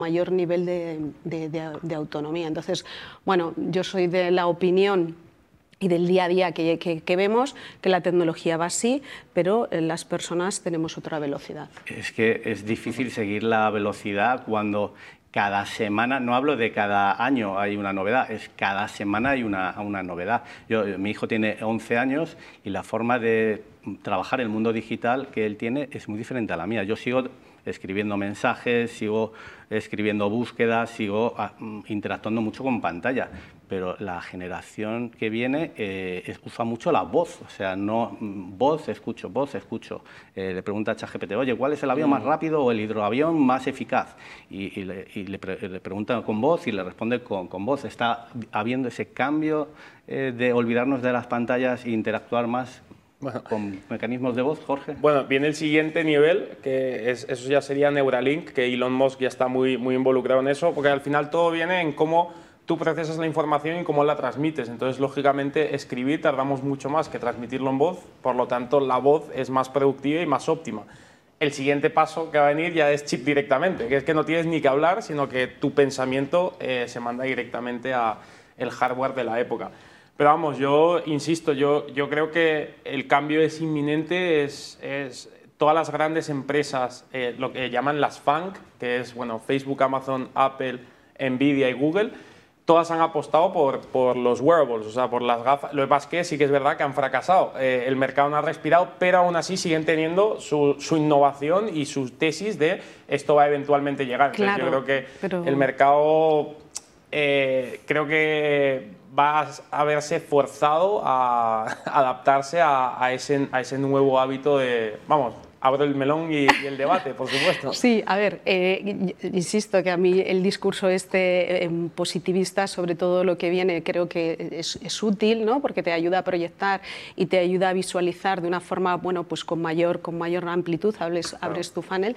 mayor nivel de autonomía. Entonces, bueno, yo soy de la opinión y del día a día que vemos que la tecnología va así, pero las personas tenemos otra velocidad. Es que es difícil seguir la velocidad cuando cada semana, no hablo de cada año hay una novedad, es cada semana hay una novedad. Mi hijo tiene 11 años y la forma de trabajar el mundo digital que él tiene es muy diferente a la mía. Yo sigo escribiendo mensajes, sigo escribiendo búsquedas, sigo interactuando mucho con pantalla, pero la generación que viene usa mucho la voz, o sea, no voz, escucho. Le pregunta a ChatGPT, oye, ¿cuál es el avión más rápido o el hidroavión más eficaz? Y le pregunta con voz y le responde con voz. Está habiendo ese cambio de olvidarnos de las pantallas e interactuar más con mecanismos de voz, Jorge. Bueno, viene el siguiente nivel, que eso ya sería Neuralink, que Elon Musk ya está muy involucrado en eso, porque al final todo viene en cómo tú procesas la información y cómo la transmites. Entonces, lógicamente, escribir tardamos mucho más que transmitirlo en voz, por lo tanto, la voz es más productiva y más óptima. El siguiente paso que va a venir ya es chip directamente, que es que no tienes ni que hablar, sino que tu pensamiento se manda directamente al hardware de la época. Pero vamos, yo insisto, yo creo que el cambio es inminente, todas las grandes empresas, lo que llaman las FANG, que es bueno, Facebook, Amazon, Apple, Nvidia y Google, todas han apostado por los wearables, o sea, por las gafas. Lo que pasa es que sí que es verdad que han fracasado, el mercado no ha respirado, pero aún así siguen teniendo su innovación y sus tesis de esto va a eventualmente llegar. Entonces, claro, yo creo que el mercado creo que va a verse forzado a adaptarse a ese nuevo hábito de, vamos, abro el melón y el debate, por supuesto. Sí, a ver, insisto que a mí el discurso positivista sobre todo lo que viene creo que es útil, ¿no? Porque te ayuda a proyectar y te ayuda a visualizar de una forma, bueno, pues con mayor amplitud, abres tu funnel,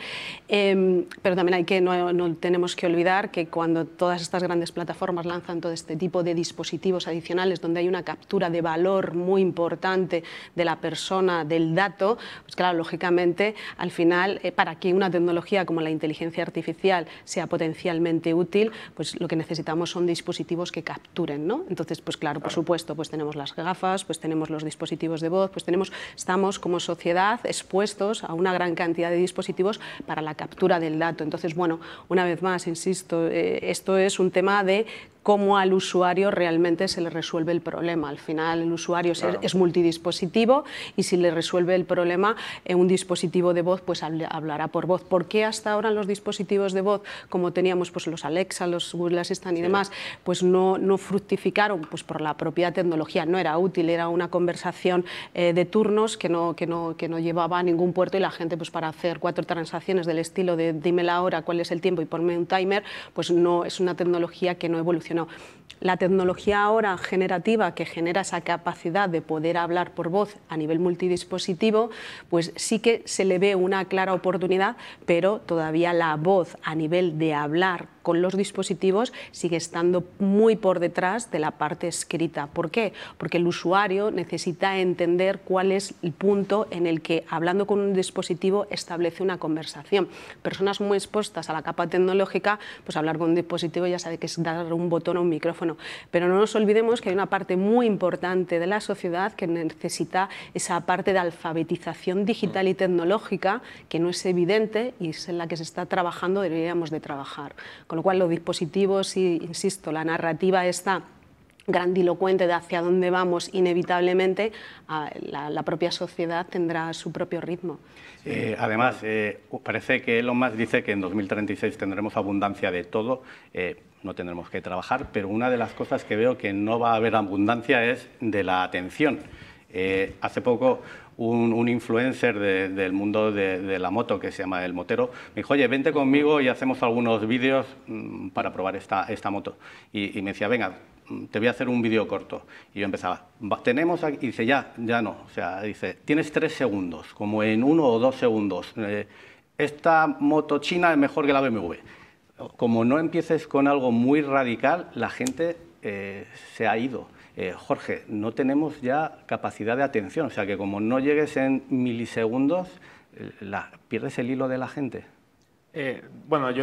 pero también no tenemos que olvidar que cuando todas estas grandes plataformas lanzan todo este tipo de dispositivos adicionales donde hay una captura de valor muy importante de la persona, del dato, pues claro, lógicamente al final, para que una tecnología como la inteligencia artificial sea potencialmente útil, pues lo que necesitamos son dispositivos que capturen, ¿no? Entonces, pues claro, por supuesto, pues tenemos las gafas, pues tenemos los dispositivos de voz, pues estamos como sociedad expuestos a una gran cantidad de dispositivos para la captura del dato. Entonces, bueno, una vez más, insisto, esto es un tema de cómo al usuario realmente se le resuelve el problema. Al final el usuario es multidispositivo y si le resuelve el problema un dispositivo de voz, pues hablará por voz. ¿Por qué hasta ahora los dispositivos de voz, como teníamos pues los Alexa, los Google Assistant y demás, pues no fructificaron? Pues por la propia tecnología, no era útil, era una conversación de turnos que no llevaba a ningún puerto y la gente pues para hacer 4 transacciones del estilo de dime la hora, cuál es el tiempo y ponme un timer, pues no es una tecnología que no evolucionó. La tecnología ahora generativa que genera esa capacidad de poder hablar por voz a nivel multidispositivo, pues sí que se le ve una clara oportunidad, pero todavía la voz a nivel de hablar con los dispositivos sigue estando muy por detrás de la parte escrita. ¿Por qué? Porque el usuario necesita entender cuál es el punto en el que, hablando con un dispositivo, establece una conversación. Personas muy expuestas a la capa tecnológica, pues hablar con un dispositivo ya sabe que es dar un botón o un micrófono, pero no nos olvidemos que hay una parte muy importante de la sociedad que necesita esa parte de alfabetización digital y tecnológica que no es evidente y es en la que se está trabajando, deberíamos de trabajar. Con lo cual los dispositivos, y insisto, la narrativa está grandilocuente de hacia dónde vamos, inevitablemente la propia sociedad tendrá su propio ritmo. Además, parece que Elon Musk dice que en 2036 tendremos abundancia de todo, no tendremos que trabajar, pero una de las cosas que veo que no va a haber abundancia es de la atención. Hace poco un influencer del mundo de la moto, que se llama El Motero, me dijo, oye, vente conmigo y hacemos algunos vídeos para probar esta moto. Y me decía, venga, te voy a hacer un vídeo corto. Y yo empezaba, tenemos aquí, y dice, ya no, o sea, dice, tienes 3 segundos, como en 1 o 2 segundos. Esta moto china es mejor que la BMW. Como no empieces con algo muy radical, la gente se ha ido. Jorge, no tenemos ya capacidad de atención, o sea que como no llegues en milisegundos, pierdes el hilo de la gente. Bueno, yo